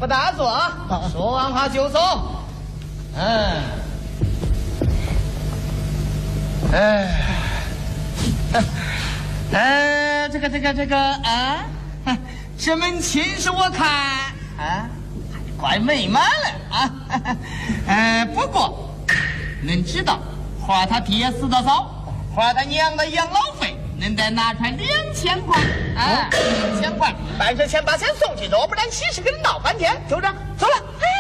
不打坐啊，说完话就走。这个啊，这门亲是我看啊，快美满了啊。不过恁知道花他爹死的早，花他娘的养老费，恁得拿出来2000块啊，2000块，办事前把钱送去，要不然其实跟闹半天，就这走了。